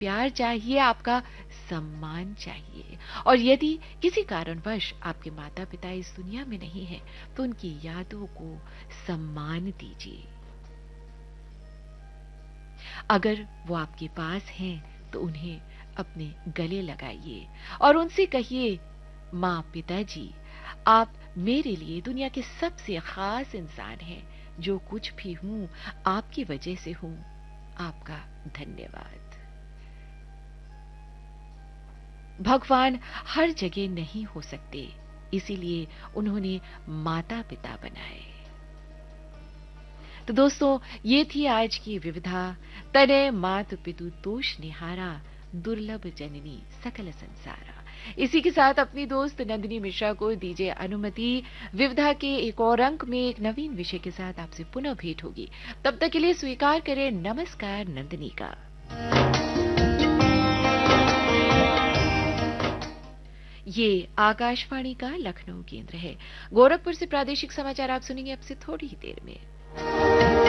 प्यार चाहिए, आपका सम्मान चाहिए। और यदि किसी कारणवश आपके माता पिता इस दुनिया में नहीं है, तो उनकी यादों को सम्मान दीजिए। अगर वो आपके पास हैं, तो उन्हें अपने गले लगाइए और उनसे कहिए, माँ, पिताजी, आप मेरे लिए दुनिया के सबसे खास इंसान हैं। जो कुछ भी हूं, आपकी वजह से हूं। आपका धन्यवाद। भगवान हर जगह नहीं हो सकते, इसीलिए उन्होंने माता पिता बनाए। तो दोस्तों, ये थी आज की विविधा। तने मातु पितु तोष निहारा, दुर्लभ जननी सकल संसारा। इसी के साथ अपनी दोस्त नंदिनी मिश्रा को दीजिए अनुमति। विविधा के एक और अंक में एक नवीन विषय के साथ आपसे पुनः भेंट होगी। तब तक के लिए स्वीकार करें नमस्कार नंदिनी का। ये आकाशवाणी का लखनऊ केंद्र है। गोरखपुर से प्रादेशिक समाचार आप सुनेंगे अब से थोड़ी ही देर में।